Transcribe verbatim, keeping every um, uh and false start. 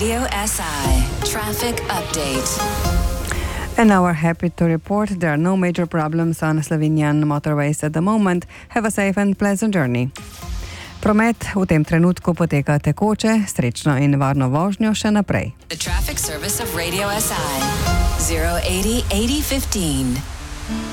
Radio S I traffic update. And now we're happy to report there are no major problems on Slovenian motorways at the moment. Have a safe and pleasant journey. Promet v tem trenutku poteka tekoče, srečno in varno vožnjo še naprej. The traffic service of Radio S I zero eighty eighty fifteen.